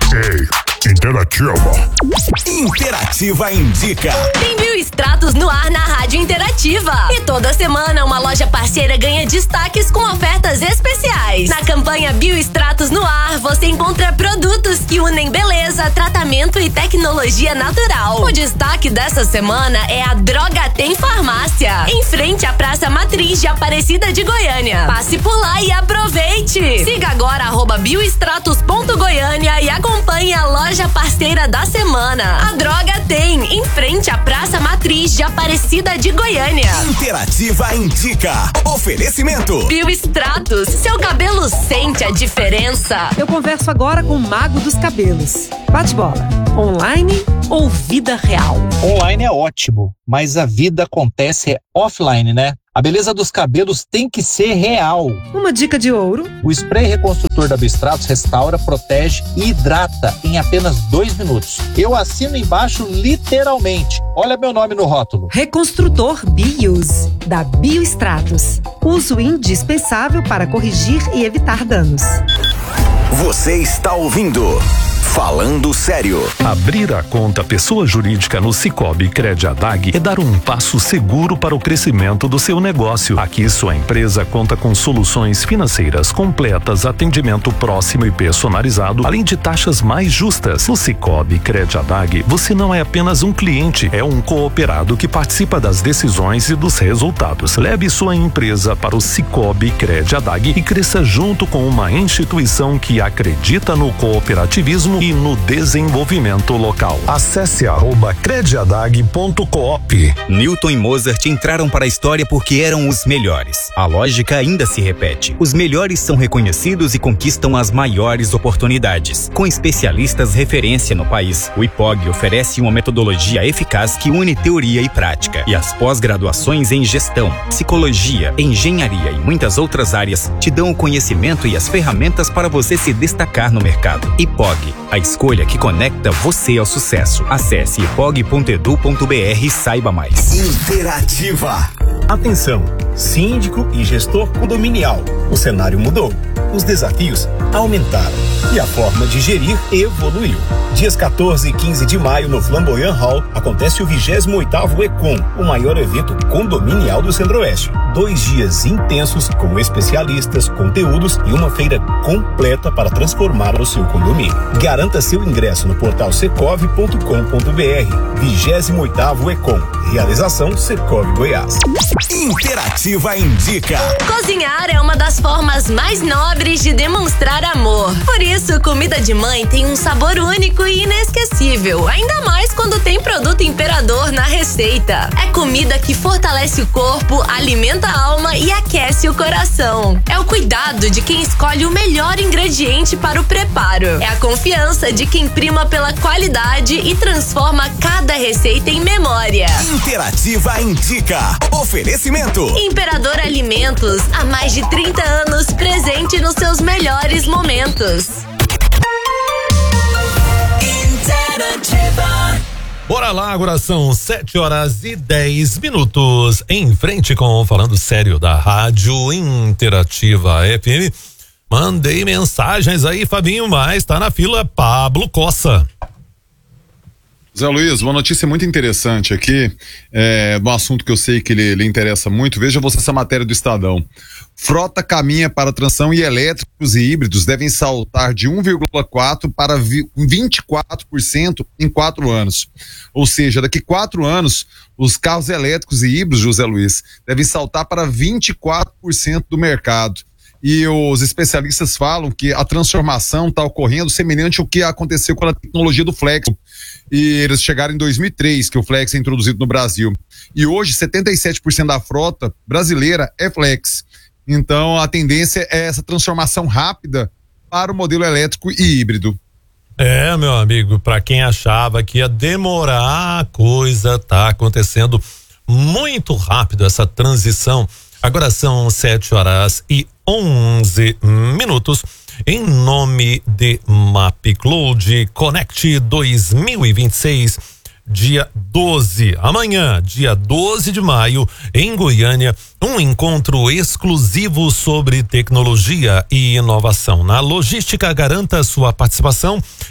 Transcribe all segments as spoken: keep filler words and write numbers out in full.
Ei, Interativa. Interativa indica. Tem Biostratos no ar na Rádio Interativa. E toda semana uma loja parceira ganha destaques com ofertas especiais. Na campanha Biostratos no ar, você encontra produtos que unem beleza, tratamento e tecnologia natural. O destaque dessa semana é a Droga Tem Farmácia, em frente à Praça Matriz de Aparecida de Goiânia. Passe por lá e aproveite. Siga agora arroba biostratos ponto goiânia e acompanhe a loja parceira da semana. A Droga Tem, em frente à Praça Matriz de Aparecida de Goiânia. Interativa indica. Oferecimento. Biostratos, seu cabelo sente a diferença. Eu converso agora com o Mago dos Cabelos. Bate bola. Online ou vida real? Online é ótimo, mas a vida acontece offline, né? A beleza dos cabelos tem que ser real. Uma dica de ouro. O spray reconstrutor da Biostratos restaura, protege e hidrata em apenas dois minutos. Eu assino embaixo literalmente. Olha meu nome no rótulo. Reconstrutor Bius, da Biostratos. Uso indispensável para corrigir e evitar danos. Você está ouvindo Falando Sério. Abrir a conta pessoa jurídica no Sicoob Crediadag é dar um passo seguro para o crescimento do seu negócio. Aqui sua empresa conta com soluções financeiras completas, atendimento próximo e personalizado, além de taxas mais justas. No Sicoob Crediadag, você não é apenas um cliente, é um cooperado que participa das decisões e dos resultados. Leve sua empresa para o Sicoob Crediadag e cresça junto com uma instituição que acredita no cooperativismo e no desenvolvimento local. Acesse arroba crediadag ponto coop. Newton e Mozart entraram para a história porque eram os melhores. A lógica ainda se repete. Os melhores são reconhecidos e conquistam as maiores oportunidades. Com especialistas referência no país, o I P O G oferece uma metodologia eficaz que une teoria e prática. E as pós-graduações em gestão, psicologia, engenharia e muitas outras áreas te dão o conhecimento e as ferramentas para você se destacar no mercado. I P O G, a escolha que conecta você ao sucesso. Acesse ipog ponto edu ponto br e saiba mais. Interativa. Atenção, síndico e gestor condominial. O cenário mudou, os desafios aumentaram e a forma de gerir evoluiu. Dias quatorze e quinze de maio no Flamboyant Hall acontece o vigésimo oitavo Econ, o maior evento condominial do Centro-Oeste. Dois dias intensos com especialistas, conteúdos e uma feira completa para transformar o seu condomínio. Garanta seu ingresso no portal secov ponto com ponto br. vigésimo oitavo Econ. Realização Secov Goiás. Interativa indica. Cozinhar é uma das formas mais nobres de demonstrar amor. Por isso, comida de mãe tem um sabor único e inesquecível, ainda mais quando tem produto Imperador na receita. É comida que fortalece o corpo, alimenta a alma e aquece o coração. É o cuidado de quem escolhe o melhor ingrediente para o preparo. É a confiança de quem prima pela qualidade e transforma cada receita em memória. Interativa indica. Oferecimento. Imperador Alimentos, há mais de trinta anos presente nos seus melhores momentos. Interativa. Bora lá, agora são sete horas e dez minutos. Em frente com o Falando Sério da Rádio Interativa F M. Mandei mensagens aí, Fabinho, mas tá na fila Pablo Cossa. Zé Luiz, uma notícia muito interessante aqui, é, um assunto que eu sei que lhe, lhe interessa muito. Veja você essa matéria do Estadão. Frota caminha para transição e elétricos e híbridos devem saltar de um vírgula quatro por cento para vinte e quatro por cento em quatro anos. Ou seja, daqui quatro anos, os carros elétricos e híbridos, José Luiz, devem saltar para vinte e quatro por cento do mercado. E os especialistas falam que a transformação está ocorrendo semelhante ao que aconteceu com a tecnologia do Flex. E eles chegaram em dois mil e três, que o Flex é introduzido no Brasil. E hoje, setenta e sete por cento da frota brasileira é Flex. Então, a tendência é essa transformação rápida para o modelo elétrico e híbrido. É, meu amigo, para quem achava que ia demorar, a coisa tá acontecendo muito rápido, essa transição. Agora são sete horas e onze minutos. Em nome de MapCloud Connect dois mil e vinte e seis, dia doze, amanhã, dia doze de maio, em Goiânia, um encontro exclusivo sobre tecnologia e inovação. Na logística, garanta sua participação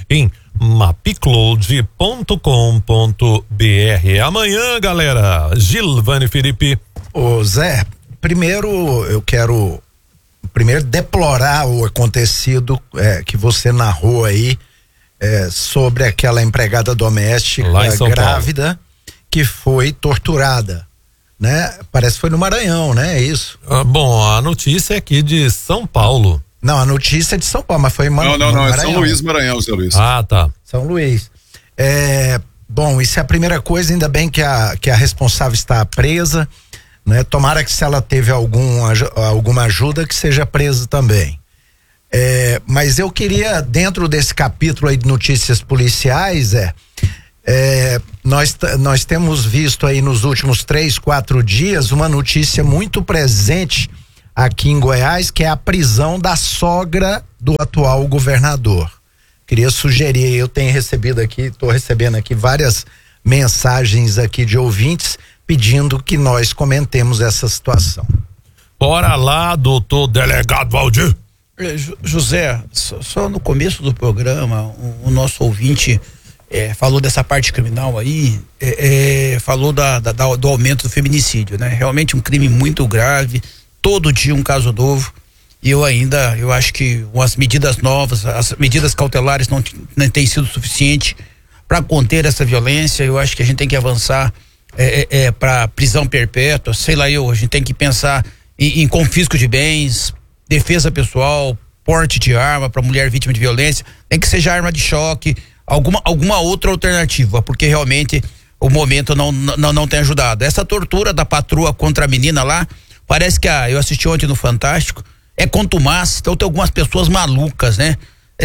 em mapcloud ponto com ponto br. Amanhã, galera, Gilvane Felipe. Ô Zé, primeiro eu quero primeiro deplorar o acontecido é, que você narrou aí é, sobre aquela empregada doméstica grávida Paulo. Que foi torturada, né? Parece que foi no Maranhão, né? É isso? Ah, bom, a notícia é aqui de São Paulo. Não, a notícia é de São Paulo, mas foi em Mar... Não, não, não, Maranhão. é São Luís, Maranhão, São Luís. Ah, tá. São Luís. É, bom, isso é a primeira coisa, ainda bem que a, que a responsável está presa, né? Tomara que se ela teve algum, alguma ajuda, que seja presa também. É, mas eu queria, dentro desse capítulo aí de notícias policiais, é, é nós, nós temos visto aí nos últimos três, quatro dias uma notícia muito presente aqui em Goiás, que é a prisão da sogra do atual governador. Queria sugerir, eu tenho recebido aqui, estou recebendo aqui várias mensagens aqui de ouvintes pedindo que nós comentemos essa situação. Bora lá, doutor delegado Valdir. José, só, só no começo do programa, o, o nosso ouvinte é, falou dessa parte criminal aí, é, é, falou da, da, do aumento do feminicídio, né? Realmente um crime muito grave, todo dia um caso novo, e eu ainda, eu acho que as medidas novas, as medidas cautelares não, não têm sido suficiente para conter essa violência. Eu acho que a gente tem que avançar é, é, para prisão perpétua, sei lá eu, a gente tem que pensar em, em confisco de bens, defesa pessoal, porte de arma para mulher vítima de violência, tem que seja arma de choque, alguma, alguma outra alternativa, porque realmente o momento não, não, não tem ajudado. Essa tortura da patroa contra a menina lá, parece que a, eu assisti ontem no Fantástico, é contumaz, então tem algumas pessoas malucas, né?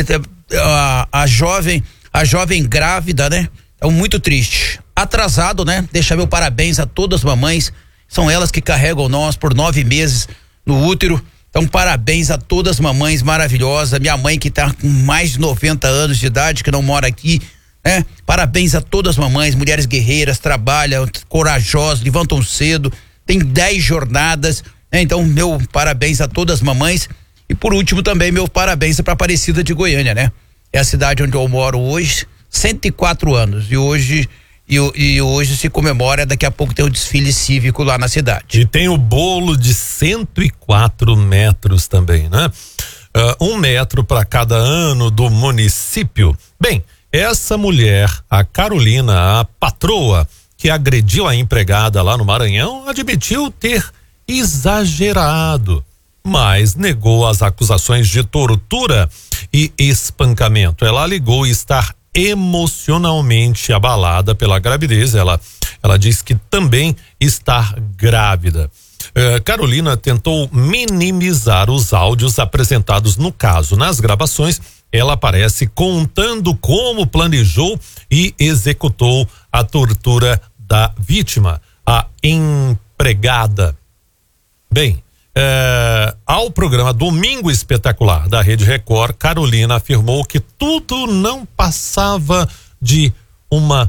A, a jovem, a jovem grávida, né? É muito triste. Atrasado, né? Deixa meu parabéns a todas as mamães, são elas que carregam nós por nove meses no útero. Então, parabéns a todas as mamães maravilhosas. Minha mãe que tá com mais de noventa anos de idade, que não mora aqui, né? Parabéns a todas as mamães, mulheres guerreiras, trabalham, corajosas, levantam cedo, tem dez jornadas, né? Então, meu parabéns a todas as mamães. E por último também, meu parabéns para Aparecida de Goiânia, né? É a cidade onde eu moro hoje, cento e quatro anos. E hoje... E, e hoje se comemora, daqui a pouco tem o desfile cívico lá na cidade. E tem o bolo de cento e quatro metros também, né? Uh, um metro para cada ano do município. Bem, essa mulher, a Carolina, a patroa, que agrediu a empregada lá no Maranhão, admitiu ter exagerado, mas negou as acusações de tortura e espancamento. Ela alegou estar emocionalmente abalada pela gravidez. Ela, ela diz que também está grávida. Uh, Carolina tentou minimizar os áudios apresentados no caso. Nas gravações, ela aparece contando como planejou e executou a tortura da vítima, a empregada. Bem, É, ao programa Domingo Espetacular da Rede Record, Carolina afirmou que tudo não passava de uma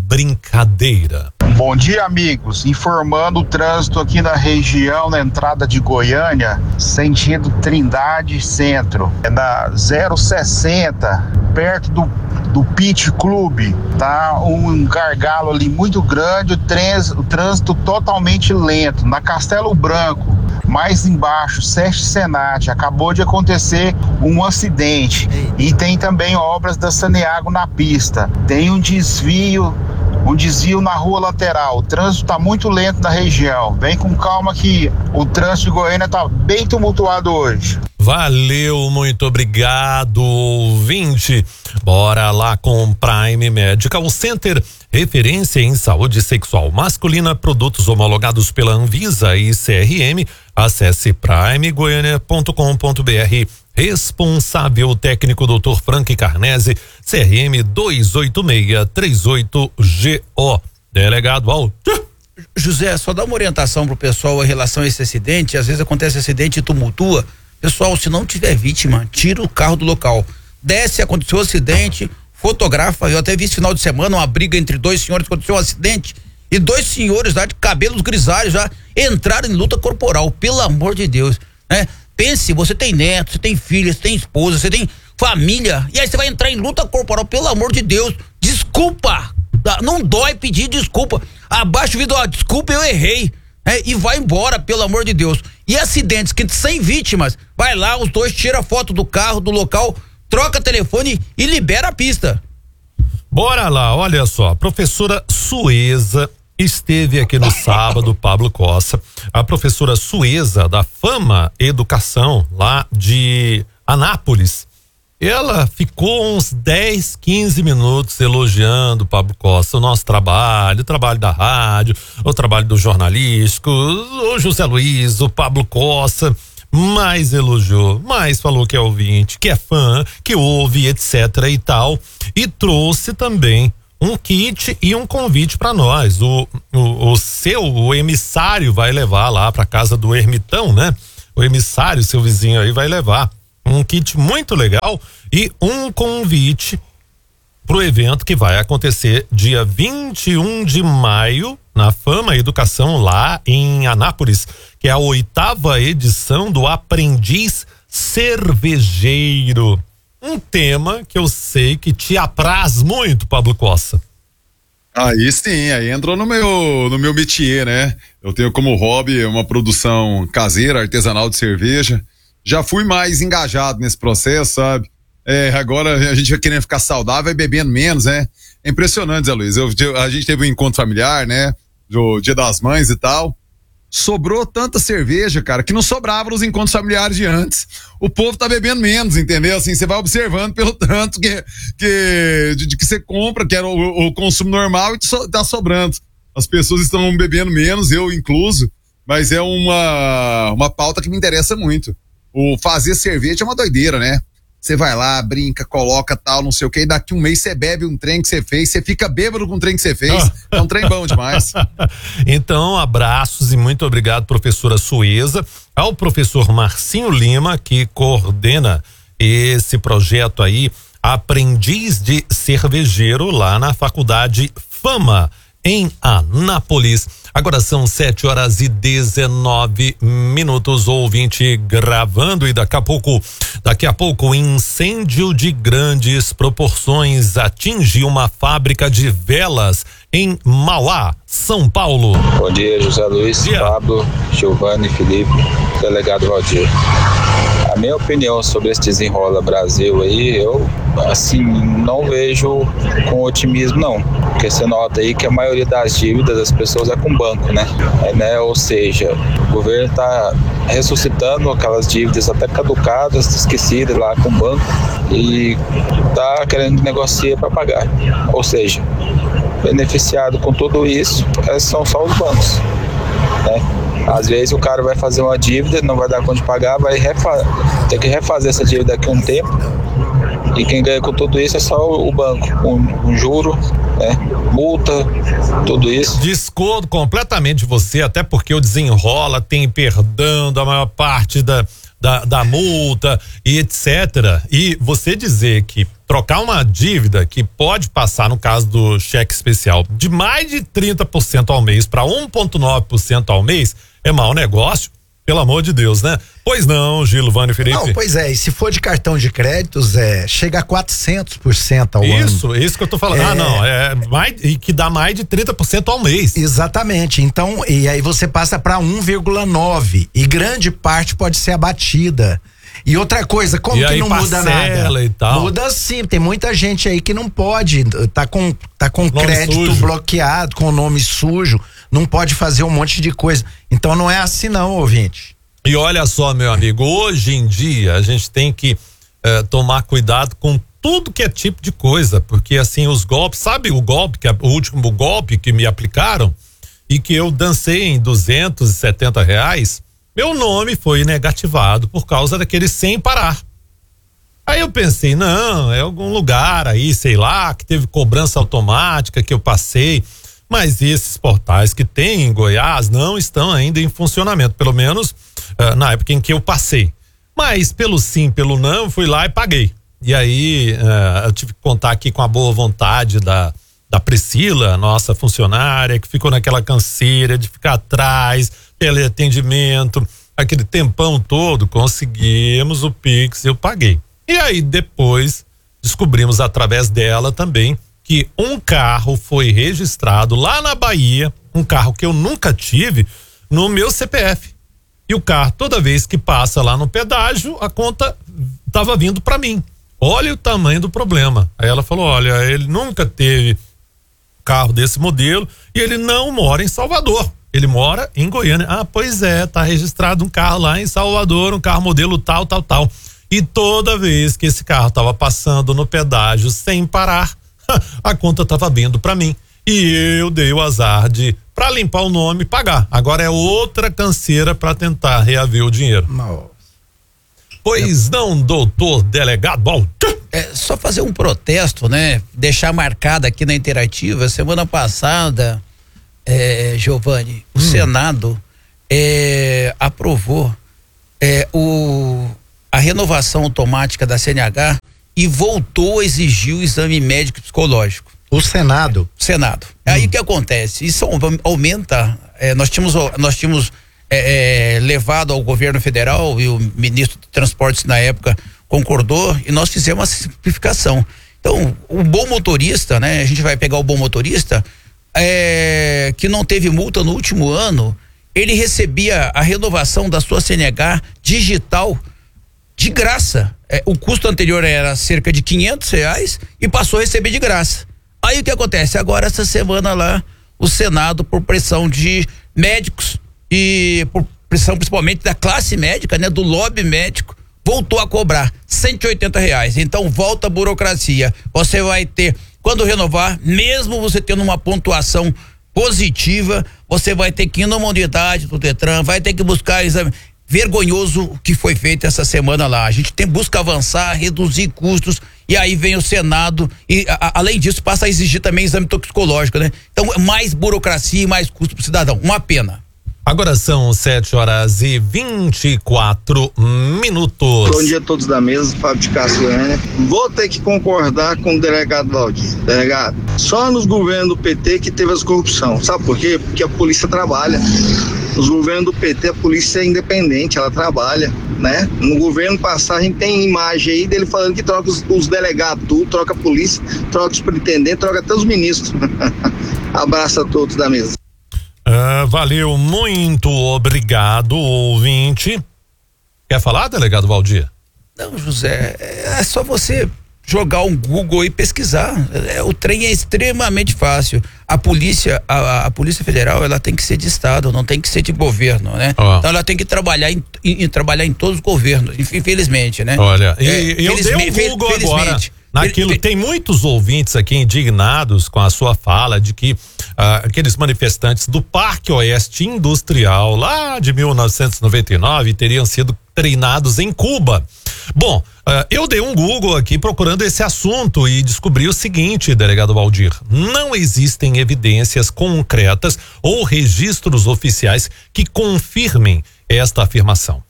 brincadeira. Bom dia, amigos. Informando o trânsito aqui na região, na entrada de Goiânia, sentido Trindade Centro. É na zero sessenta, perto do, do Pit Clube. Tá um gargalo ali muito grande, o, trans, o trânsito totalmente lento. Na Castelo Branco, mais embaixo, Sesc Senat, acabou de acontecer um acidente. E tem também obras da Saneago na pista. Tem um desvio, um desvio na rua lateral. O trânsito está muito lento na região. Vem com calma que o trânsito de Goiânia está bem tumultuado hoje. Valeu, muito obrigado, ouvinte. Bora lá com o Prime Medical Center, referência em saúde sexual masculina, produtos homologados pela Anvisa e C R M. Acesse prime goiânia ponto com ponto br. Responsável técnico doutor Frank Carnese, C R M dois oito seis três oito G O. Delegado Al. José, só dá uma orientação pro pessoal em relação a esse acidente. Às vezes acontece acidente e tumultua. Pessoal, se não tiver vítima, tira o carro do local. Desce, aconteceu um acidente, fotografa. Eu até vi esse final de semana uma briga entre dois senhores, aconteceu um acidente e dois senhores lá de cabelos grisalhos já entraram em luta corporal. Pelo amor de Deus, né? Pense, você tem neto, você tem filha, você tem esposa, você tem família. E aí você vai entrar em luta corporal, pelo amor de Deus. Desculpa. Não dói pedir desculpa. Abaixa o vidro, ó, desculpa, eu errei. É, e vai embora, pelo amor de Deus. E acidentes que sem vítimas, vai lá, os dois tira foto do carro, do local, troca telefone e libera a pista. Bora lá, olha só, a professora Sueza esteve aqui no sábado, Pablo Costa. A professora Sueza, da Fama Educação, lá de Anápolis, ela ficou uns dez, quinze minutos elogiando, Pablo Costa, o nosso trabalho, o trabalho da rádio, o trabalho do jornalístico, o José Luiz, o Pablo Costa, mais elogiou, mais falou que é ouvinte, que é fã, que ouve, etc e tal, e trouxe também um kit e um convite para nós. O, o, o seu, o emissário vai levar lá para casa do ermitão, né? O emissário, seu vizinho aí, vai levar um kit muito legal e um convite pro evento que vai acontecer dia vinte e um de maio na Fama Educação, lá em Anápolis, que é a oitava edição do Aprendiz Cervejeiro. Um tema que eu sei que te apraz muito, Pablo Costa. Aí sim, aí entrou no meu, no meu métier, né? Eu tenho como hobby uma produção caseira, artesanal de cerveja. Já fui mais engajado nesse processo, sabe? É, agora a gente vai querendo ficar saudável e bebendo menos, né? É impressionante, Zé Luiz. Eu, a gente teve um encontro familiar, né? Do Dia das Mães e tal. Sobrou tanta cerveja, cara, que não sobrava nos encontros familiares de antes. O povo tá bebendo menos, entendeu? Assim, você vai observando pelo tanto que, que, de, de que você compra, que era o, o consumo normal, e so, tá sobrando. As pessoas estão bebendo menos, eu incluso, mas é uma, uma pauta que me interessa muito. O fazer cerveja é uma doideira, né? Você vai lá, brinca, coloca tal, não sei o que, e daqui um mês você bebe um trem que você fez, você fica bêbado com o trem que você fez. É um trem bom demais. Então, abraços e muito obrigado, professora Sueza, ao professor Marcinho Lima, que coordena esse projeto aí, Aprendiz de Cervejeiro, lá na Faculdade Fama, em Anápolis. Agora são sete horas e dezenove minutos, ouvinte gravando, e daqui a pouco, daqui a pouco, incêndio de grandes proporções atinge uma fábrica de velas em Mauá, São Paulo. Bom dia, José Luiz, dia. Pablo, Giovanni, Felipe, delegado Valdir. A minha opinião sobre esse desenrola Brasil aí, eu, assim, não vejo com otimismo, não. Porque você nota aí que a maioria das dívidas das pessoas é com banco, né? É, né? Ou seja, o governo está ressuscitando aquelas dívidas até caducadas, esquecidas lá com o banco, e está querendo negociar para pagar. Ou seja, beneficiado com tudo isso são só os bancos, né? Às vezes o cara vai fazer uma dívida, não vai dar conta de pagar, vai refa- ter que refazer essa dívida daqui a um tempo, e quem ganha com tudo isso é só o banco, com um, um juro, né? Multa, tudo isso. Discordo completamente de você, até porque o desenrola tem perdão da maior parte da, da, da multa e etcétera. E você dizer que trocar uma dívida que pode passar, no caso do cheque especial, de mais de trinta por cento ao mês para um vírgula nove por cento ao mês, é mau negócio, pelo amor de Deus, né? Pois não, Gilovani Felipe. Não, pois é, e se for de cartão de crédito, Zé, chega a quatrocentos por cento ao ano. Isso, isso que eu tô falando. É... Ah, não, é mais, e que dá mais de trinta por cento ao mês. Exatamente, então, e aí você passa para um vírgula nove, e grande parte pode ser abatida. E outra coisa, como e que não muda nada? E tal. Muda sim, tem muita gente aí que não pode, tá com, tá com crédito sujo. bloqueado, com o nome sujo, não pode fazer um monte de coisa. Então não é assim não, ouvinte. E olha só, meu amigo, hoje em dia a gente tem que eh, tomar cuidado com tudo que é tipo de coisa, porque assim, os golpes, sabe o golpe, que é o último golpe que me aplicaram e que eu dancei em duzentos e setenta reais? Meu nome foi negativado por causa daquele sem parar. Aí eu pensei, não, é algum lugar aí, sei lá, que teve cobrança automática que eu passei, mas esses portais que tem em Goiás não estão ainda em funcionamento, pelo menos uh, na época em que eu passei. Mas pelo sim, pelo não, fui lá e paguei. E aí uh, eu tive que contar aqui com a boa vontade da da Priscila, nossa funcionária, que ficou naquela canseira de ficar atrás, pelo atendimento, aquele tempão todo, conseguimos o Pix e eu paguei. E aí depois descobrimos através dela também que um carro foi registrado lá na Bahia, um carro que eu nunca tive, no meu C P F. E o carro, toda vez que passa lá no pedágio, a conta estava vindo para mim. Olha o tamanho do problema. Aí ela falou, olha, ele nunca teve carro desse modelo e ele não mora em Salvador. Ele mora em Goiânia. Ah, pois é, tá registrado um carro lá em Salvador, um carro modelo tal, tal, tal. E toda vez que esse carro tava passando no pedágio sem parar, a conta tava vindo para mim. E eu dei o azar de, pra limpar o nome, pagar. Agora é outra canseira para tentar reaver o dinheiro. Nossa. Pois é. Não, doutor delegado Valdir. É só fazer um protesto, né? Deixar marcado aqui na Interativa. Semana passada, é, Giovanni, o hum. Senado é, aprovou é, o, a renovação automática da C N H e voltou a exigir o exame médico psicológico. O Senado? Senado. Hum. Aí o que acontece? Isso aumenta. É, nós tínhamos, nós tínhamos é, é, levado ao governo federal e o ministro de Transportes na época concordou e nós fizemos uma simplificação. Então, o bom motorista, né? A gente vai pegar o bom motorista é, que não teve multa no último ano, ele recebia a renovação da sua C N H digital de graça. É, o custo anterior era cerca de quinhentos reais e passou a receber de graça. Aí o que acontece? Agora essa semana lá, o Senado, por pressão de médicos e por pressão principalmente da classe médica, né? Do lobby médico, voltou a cobrar cento e oitenta reais. Então volta a burocracia. Você vai ter, quando renovar, mesmo você tendo uma pontuação positiva, você vai ter que ir numa unidade do Detran, vai ter que buscar exame. Vergonhoso o que foi feito essa semana lá. A gente tem, busca avançar, reduzir custos, e aí vem o Senado e a, além disso passa a exigir também exame toxicológico, né? Então mais burocracia e mais custo pro cidadão. Uma pena. Agora são sete horas e vinte e quatro minutos. Bom dia a todos da mesa, Fábio de Cassiane. Vou ter que concordar com o delegado Valdir. Delegado, só nos governos do P T que teve as corrupção. Sabe por quê? Porque a polícia trabalha. Nos governos do P T a polícia é independente, ela trabalha, né? No governo passado a gente tem imagem aí dele falando que troca os, os delegados, tudo, troca a polícia, troca os superintendentes, troca até os ministros. Abraço a todos da mesa. Ah, valeu, muito obrigado, ouvinte. Quer falar, delegado Valdir? Não, José, é só você jogar um Google e pesquisar. É, o trem é extremamente fácil. A polícia, a, a Polícia Federal, ela tem que ser de Estado, não tem que ser de governo, né? Oh. Então ela tem que trabalhar em, em, em trabalhar em todos os governos, infelizmente, né? Olha, e é, eu dei um Google agora. Naquilo, tem muitos ouvintes aqui indignados com a sua fala de que ah, aqueles manifestantes do Parque Oeste Industrial lá de mil novecentos e noventa e nove teriam sido treinados em Cuba. Bom, uh, eu dei um Google aqui procurando esse assunto e descobri o seguinte, delegado Valdir: não existem evidências concretas ou registros oficiais que confirmem esta afirmação.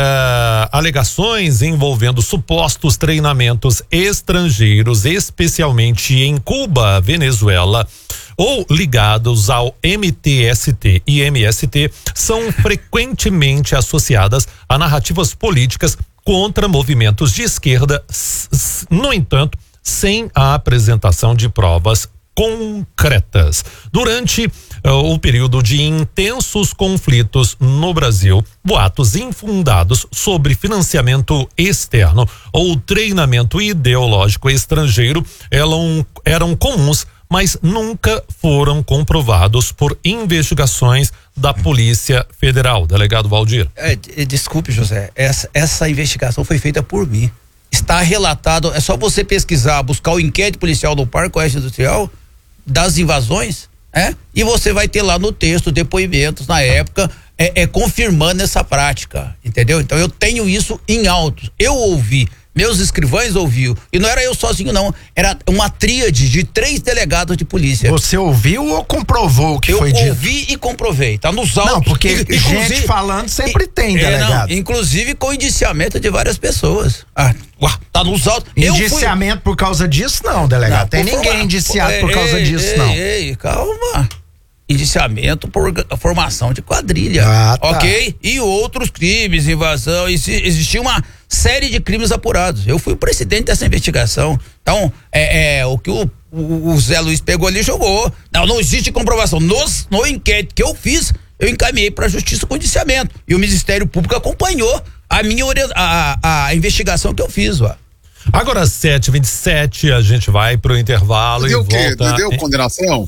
Uh, alegações envolvendo supostos treinamentos estrangeiros, especialmente em Cuba, Venezuela, ou ligados ao M T S T e M S T, são frequentemente associadas a narrativas políticas contra movimentos de esquerda, no entanto, sem a apresentação de provas concretas. Durante uh, o período de intensos conflitos no Brasil, boatos infundados sobre financiamento externo ou treinamento ideológico estrangeiro eram, eram comuns, mas nunca foram comprovados por investigações da Polícia Federal. Delegado Valdir. É, desculpe, José, essa, essa investigação foi feita por mim. Está relatado, é só você pesquisar, buscar o inquérito policial do Parque Oeste Industrial das invasões, é? E você vai ter lá no texto depoimentos na época é, é confirmando essa prática, entendeu? Então eu tenho isso em autos. Eu ouvi, meus escrivães ouviu, e não era eu sozinho não, era uma tríade de três delegados de polícia. Você ouviu ou comprovou o que eu foi dito? Eu ouvi e comprovei, tá nos autos. Não, porque gente falando sempre tem, delegado. É, não, inclusive com indiciamento de várias pessoas. Ah, uá, tá nos autos. Indiciamento fui... por causa disso não, delegado. Não, tem ninguém falar. indiciado por causa ei, disso ei, não. Ei, calma. indiciamento por formação de quadrilha, ah, tá. ok? E outros crimes, invasão, e se, existia uma série de crimes apurados. Eu fui o presidente dessa investigação. Então, é, é o que o, o, o Zé Luiz pegou ali e jogou. Não, não existe comprovação. Nos, no inquérito que eu fiz, eu encaminhei para a Justiça com indiciamento. E o Ministério Público acompanhou a minha a, a investigação que eu fiz, ó. Agora, sete e vinte e sete, a gente vai pro intervalo deu e o quê? volta. Deu condenação?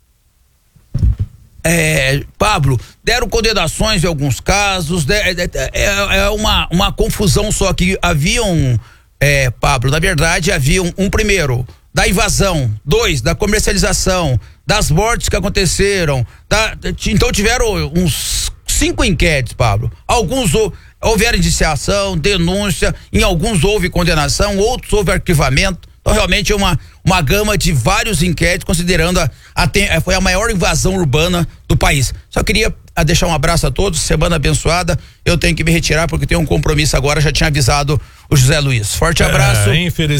É, Pablo, deram condenações em alguns casos, de, é, é, é uma, uma confusão só que haviam, é, Pablo, na verdade havia um, um primeiro, da invasão, dois, da comercialização, das mortes que aconteceram, da, então tiveram uns cinco inquéritos, Pablo, alguns houveram indiciação, denúncia, em alguns houve condenação, outros houve arquivamento. Então realmente é uma, uma gama de vários inquéritos, considerando a, a, foi a maior invasão urbana do país. Só queria a deixar um abraço a todos, semana abençoada. Eu tenho que me retirar porque tenho um compromisso agora, já tinha avisado o José Luiz. Forte abraço. É, infeliz...